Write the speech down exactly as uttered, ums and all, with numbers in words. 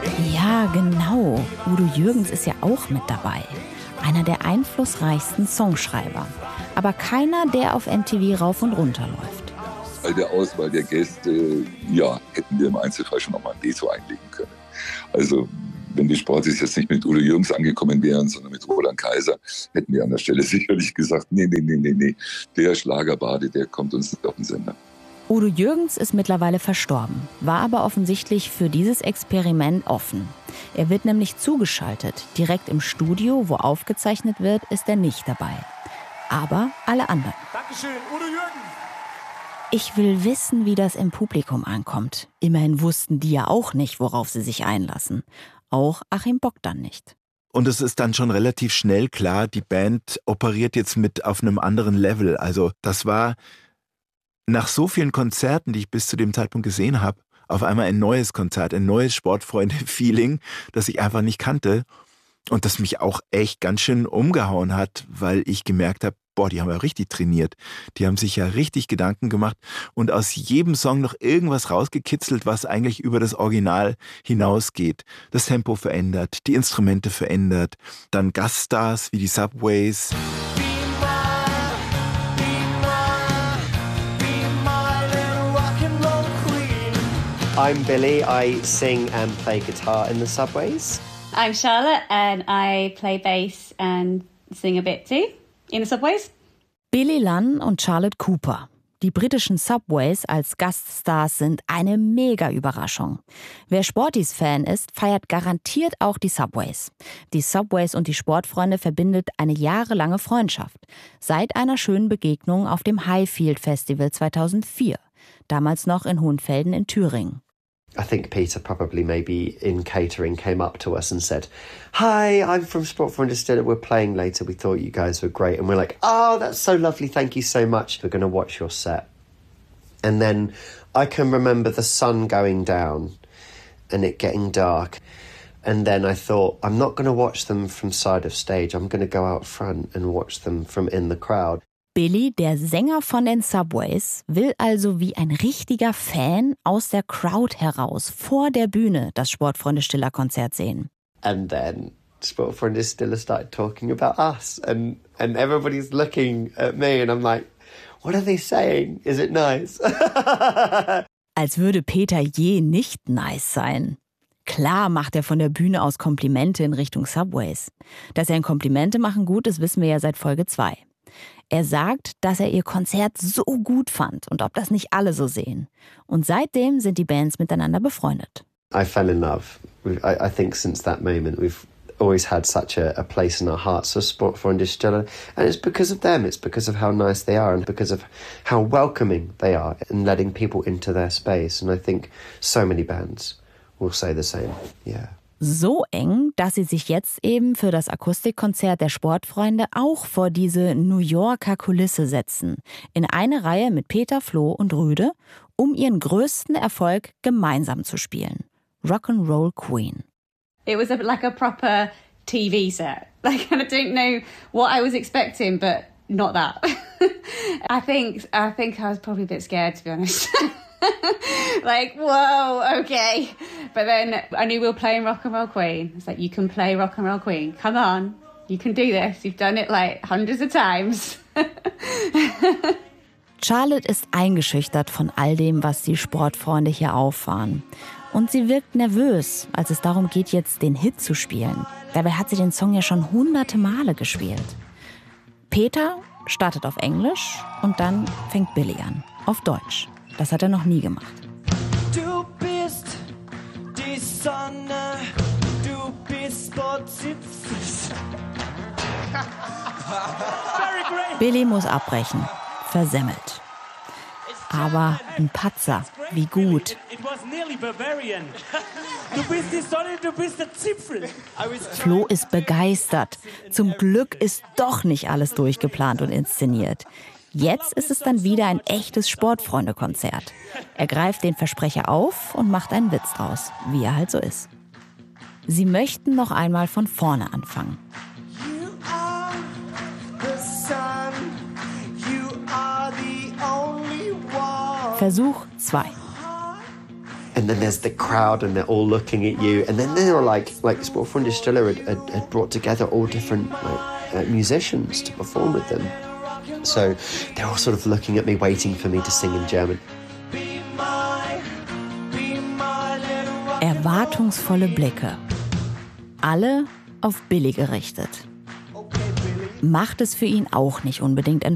Ja, genau. Udo Jürgens ist ja auch mit dabei. Einer der einflussreichsten Songschreiber. Aber keiner, der auf M T V rauf und runter läuft. Bei der Auswahl der Gäste, ja, hätten wir im Einzelfall schon noch mal ein Veto einlegen können. Also wenn die Sportis jetzt nicht mit Udo Jürgens angekommen wären, sondern mit Roland Kaiser, hätten wir an der Stelle sicherlich gesagt, nee, nee, nee, nee, nee, der Schlagerbade, der kommt uns nicht auf den Sender. Udo Jürgens ist mittlerweile verstorben, war aber offensichtlich für dieses Experiment offen. Er wird nämlich zugeschaltet. Direkt im Studio, wo aufgezeichnet wird, ist er nicht dabei. Aber alle anderen. Dankeschön, Udo Jürgens. Ich will wissen, wie das im Publikum ankommt. Immerhin wussten die ja auch nicht, worauf sie sich einlassen. Auch Achim Bogdan nicht. Und es ist dann schon relativ schnell klar, die Band operiert jetzt mit auf einem anderen Level. Also das war nach so vielen Konzerten, die ich bis zu dem Zeitpunkt gesehen habe, auf einmal ein neues Konzert, ein neues Sportfreunde-Feeling, das ich einfach nicht kannte und das mich auch echt ganz schön umgehauen hat, weil ich gemerkt habe, boah, die haben ja richtig trainiert. Die haben sich ja richtig Gedanken gemacht und aus jedem Song noch irgendwas rausgekitzelt, was eigentlich über das Original hinausgeht. Das Tempo verändert, die Instrumente verändert, dann Gaststars wie die Subways. I'm Billy, I sing and play guitar in the Subways. I'm Charlotte and I play bass and sing a bit too in the Subways. Billy Lunn und Charlotte Cooper. Die britischen Subways als Gaststars sind eine Mega-Überraschung. Wer Sporties-Fan ist, feiert garantiert auch die Subways. Die Subways und die Sportfreunde verbindet eine jahrelange Freundschaft. Seit einer schönen Begegnung auf dem Highfield Festival zweitausendvier. Damals noch in Hohenfelden in Thüringen. I think Peter probably maybe in catering came up to us and said, "Hi, I'm from Sportfreunde Stille. We're playing later. We thought you guys were great." And we're like, "Oh, that's so lovely. Thank you so much. We're going to watch your set." And then I can remember the sun going down and it getting dark. And then I thought, I'm not going to watch them from side of stage. I'm going to go out front and watch them from in the crowd. Billy, der Sänger von den Subways, will also wie ein richtiger Fan aus der Crowd heraus vor der Bühne das Sportfreunde Stiller Konzert sehen. And then Sportfreunde Stille started talking about us and, and everybody's looking at me and I'm like, what are they saying? Is it nice? Als würde Peter je nicht nice sein. Klar macht er von der Bühne aus Komplimente in Richtung Subways. Dass er in Komplimente machen gut ist, wissen wir ja seit Folge zwei. Er sagt, dass er ihr Konzert so gut fand und ob das nicht alle so sehen. Und seitdem sind die Bands miteinander befreundet. I fell in love. I, I think since that moment we've always had such a, a place in our hearts for Sportfreunde Stille. And it's because of them, it's because of how nice they are and because of how welcoming they are in letting people into their space. And I think so many bands will say the same, yeah. So eng, dass sie sich jetzt eben für das Akustikkonzert der Sportfreunde auch vor diese New Yorker Kulisse setzen. In eine Reihe mit Peter, Flo und Rüde, um ihren größten Erfolg gemeinsam zu spielen. Rock'n'Roll Queen. It was a, like a proper T V set. Like, I don't know what I was expecting, but not that. I think I think I was probably a bit scared, to be honest. Like, whoa, okay. But then I knew we were playing Rock'n'Roll Queen. It's like, you can play Rock'n'Roll Queen. Come on, you can do this. You've done it like hundreds of times. Charlotte ist eingeschüchtert von all dem, was die Sportfreunde hier auffahren. Und sie wirkt nervös, als es darum geht, jetzt den Hit zu spielen. Dabei hat sie den Song ja schon hunderte Male gespielt. Peter startet auf Englisch und dann fängt Billy an, auf Deutsch. Das hat er noch nie gemacht. Du bist die Sonne, du bist Sportzitzes. Billy muss abbrechen. Versemmelt. Aber ein Patzer, wie gut. Du bist die Sonne, du bist der Zipfel. Flo ist begeistert. Zum Glück ist doch nicht alles durchgeplant und inszeniert. Jetzt ist es dann wieder ein echtes Sportfreunde-Konzert. Er greift den Versprecher auf und macht einen Witz draus, wie er halt so ist. Sie möchten noch einmal von vorne anfangen. Versuch zwei. And and then there's the crowd and they're all looking at you, and then they were like like Sportfreunde Stille had, had, had brought together all different like uh, musicians to perform with them, so they're all sort of looking at me, waiting for me to sing in German. Erwartungsvolle Blicke. Alle auf Billy gerichtet. Macht es für ihn auch nicht unbedingt